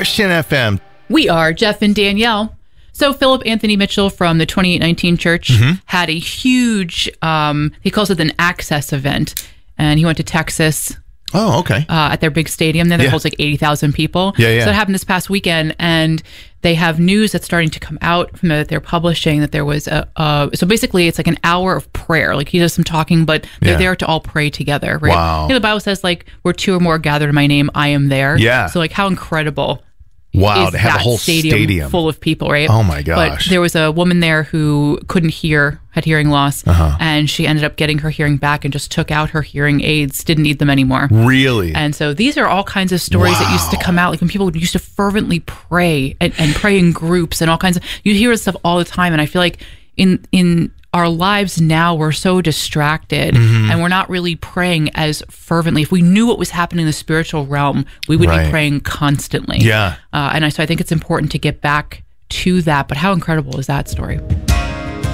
Christian FM. We are Jeff and Danielle. So Philip Anthony Mitchell from the 2819 Church had a huge, he calls it an access event. And he went to Texas. Oh, okay. At their big stadium there that holds like 80,000 people. Yeah. So it happened this past weekend, and they have news that's starting to come out from that they're publishing that there was so basically it's like an hour of prayer. Like he does some talking, but they're there to all pray together, right? Wow. You know, the Bible says like where two or more gathered in my name, I am there. Yeah. So like how incredible. Wow, is to have that a whole stadium full of people, right? Oh my gosh. But there was a woman there who couldn't hear, had hearing loss, and she ended up getting her hearing back and just took out her hearing aids, didn't need them anymore. Really? And so these are all kinds of stories that used to come out, like when people used to fervently pray and pray in groups and all kinds of, you hear this stuff all the time. And I feel like in our lives now, we're so distracted and we're not really praying as fervently. If we knew what was happening in the spiritual realm, we would be praying constantly. Yeah. And so I think it's important to get back to that. But how incredible is that story?